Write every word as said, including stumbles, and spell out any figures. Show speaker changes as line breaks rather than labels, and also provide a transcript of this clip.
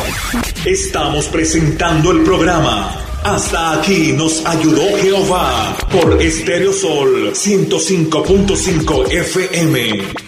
Estamos presentando el programa Hasta aquí nos ayudó Jehová por Estéreo Sol ciento cinco punto cinco F M.